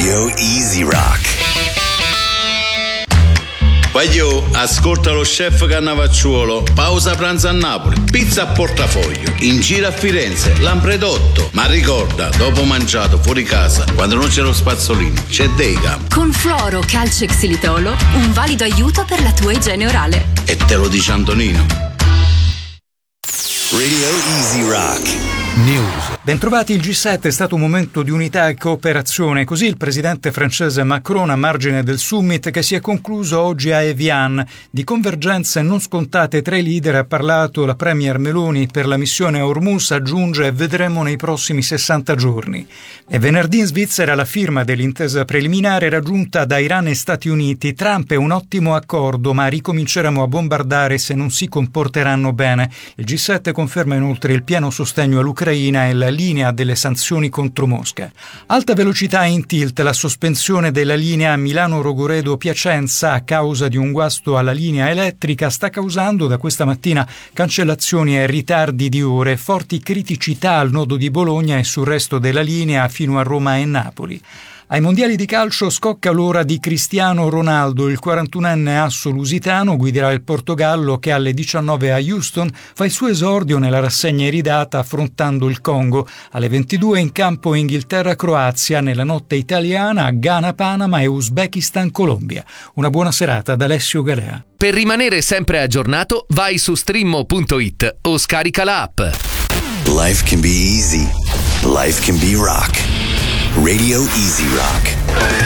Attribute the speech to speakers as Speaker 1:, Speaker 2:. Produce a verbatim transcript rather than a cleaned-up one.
Speaker 1: Radio Easy Rock.
Speaker 2: Voglio, ascolta lo chef Cannavacciuolo. Pausa pranzo a Napoli, pizza a portafoglio, in giro a Firenze, Lampredotto. Ma ricorda, dopo mangiato fuori casa, quando non c'è lo spazzolino, c'è Dega.
Speaker 3: Con Fluoro Calcio e Xilitolo, un valido aiuto per la tua igiene orale.
Speaker 2: E te lo dice Antonino.
Speaker 1: Radio Easy Rock.
Speaker 4: News. Bentrovati, il G sette è stato un momento di unità e cooperazione, così il presidente francese Macron a margine del summit che si è concluso oggi a Evian. Di convergenze non scontate tra i leader ha parlato la premier Meloni. Per la missione Hormuz aggiunge: vedremo nei prossimi sessanta giorni. E venerdì in Svizzera la firma dell'intesa preliminare raggiunta da Iran e Stati Uniti. Trump è un ottimo accordo, ma ricominceremo a bombardare se non si comporteranno bene. Il G sette conferma inoltre il pieno sostegno all'Ucraina e la linea delle sanzioni contro Mosca. Alta velocità in tilt, la sospensione della linea Milano-Rogoredo-Piacenza a causa di un guasto alla linea elettrica sta causando da questa mattina cancellazioni e ritardi di ore, forti criticità al nodo di Bologna e sul resto della linea fino a Roma e Napoli. Ai mondiali di calcio scocca l'ora di Cristiano Ronaldo. Il quarantunenne asso lusitano guiderà il Portogallo che alle diciannove a Houston fa il suo esordio nella rassegna iridata affrontando il Congo. Alle ventidue in campo Inghilterra-Croazia, nella notte italiana Ghana-Panama e Uzbekistan-Colombia. Una buona serata da Alessio Galea.
Speaker 5: Per rimanere sempre aggiornato vai su streamo punto it o scarica la app.
Speaker 1: Life can be easy. Life can be rock. Radio Easy Rock.